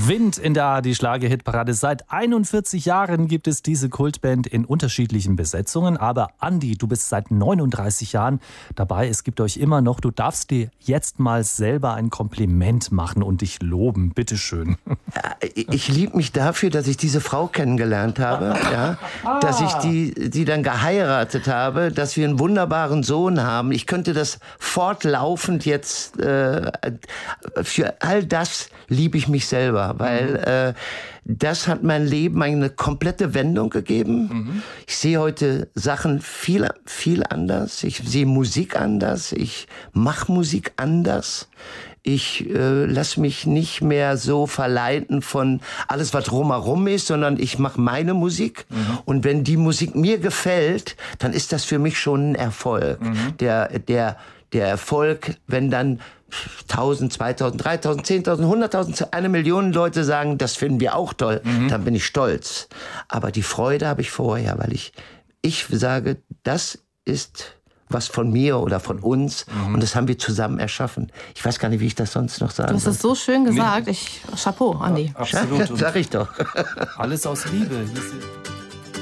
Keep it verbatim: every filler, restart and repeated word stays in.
Wind in der A R D-Schlager-Hitparade. Seit einundvierzig Jahren gibt es diese Kultband in unterschiedlichen Besetzungen. Aber Andi, du bist seit neununddreißig Jahren dabei. Es gibt euch immer noch. Du darfst dir jetzt mal selber ein Kompliment machen und dich loben. Bitte schön. Ich liebe mich dafür, dass ich diese Frau kennengelernt habe. Ja? Dass ich die, die dann geheiratet habe. Dass wir einen wunderbaren Sohn haben. Ich könnte das fortlaufend jetzt... Äh, für all das liebe ich mich selber. Weil äh, das hat mein Leben eine komplette Wendung gegeben. Mhm. Ich sehe heute Sachen viel, viel anders. Ich sehe Musik anders. Ich mache Musik anders. Ich äh, lasse mich nicht mehr so verleiten von alles, was drumherum ist, sondern ich mache meine Musik. Mhm. Und wenn die Musik mir gefällt, dann ist das für mich schon ein Erfolg. Mhm. Der, der, der Erfolg, wenn dann tausend, zweitausend, dreitausend, zehntausend, hunderttausend, eine Million Leute sagen, das finden wir auch toll, mhm. dann bin ich stolz. Aber die Freude habe ich vorher, weil ich, ich sage, das ist was von mir oder von uns mhm. und das haben wir zusammen erschaffen. Ich weiß gar nicht, wie ich das sonst noch sagen soll. Du hast es so schön gesagt. Ich, Chapeau, Andi. Ja, absolut. Ja, sag ich doch. Alles aus Liebe.